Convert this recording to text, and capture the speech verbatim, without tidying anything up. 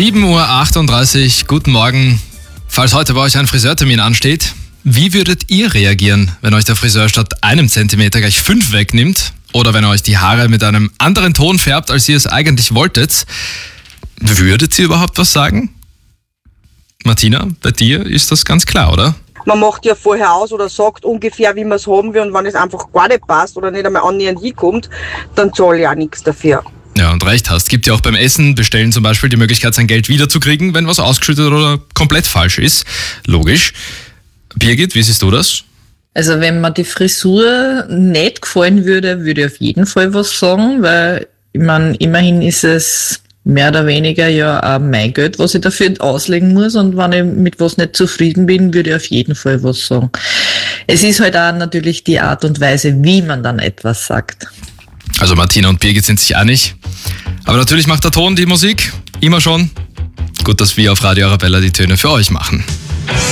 sieben Uhr achtunddreißig, guten Morgen. Falls heute bei euch ein Friseurtermin ansteht, wie würdet ihr reagieren, wenn euch der Friseur statt einem Zentimeter gleich fünf wegnimmt? Oder wenn er euch die Haare mit einem anderen Ton färbt, als ihr es eigentlich wolltet? Würdet ihr überhaupt was sagen? Martina, bei dir ist das ganz klar, oder? Man macht ja vorher aus oder sagt ungefähr, wie man es haben will, und wenn es einfach gar nicht passt oder nicht einmal annähernd hinkommt, dann zahle ich auch nichts dafür. Ja, und recht hast. Gibt ja auch beim Essen bestellen zum Beispiel die Möglichkeit, sein Geld wiederzukriegen, wenn was ausgeschüttet oder komplett falsch ist. Logisch. Birgit, wie siehst du das? Also wenn mir die Frisur nicht gefallen würde, würde ich auf jeden Fall was sagen, weil ich meine, immerhin ist es mehr oder weniger ja auch mein Geld, was ich dafür auslegen muss, und wenn ich mit was nicht zufrieden bin, würde ich auf jeden Fall was sagen. Es ist halt auch natürlich die Art und Weise, wie man dann etwas sagt. Also Martina und Birgit sind sich einig. Aber natürlich macht der Ton die Musik. Immer schon. Gut, dass wir auf Radio Arabella die Töne für euch machen.